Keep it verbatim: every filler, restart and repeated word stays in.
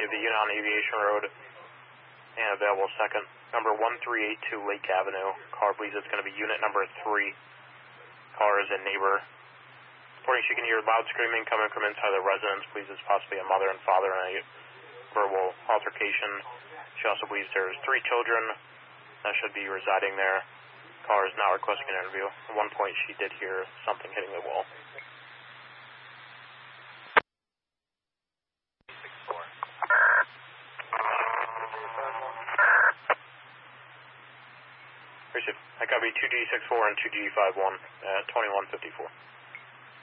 to the unit on Aviation Road and available second. Number one three eight two Lake Avenue. Car believes it's going to be unit number three. Car is a neighbor. Reporting she can hear loud screaming coming from inside the residence. Believes it's possibly a mother and father in a verbal altercation. She also believes there's three children that should be residing there. Car is not requesting an interview. At one point she did hear something hitting the wall. Appreciate it. I copy two G six four and two G five one at twenty-one fifty-four.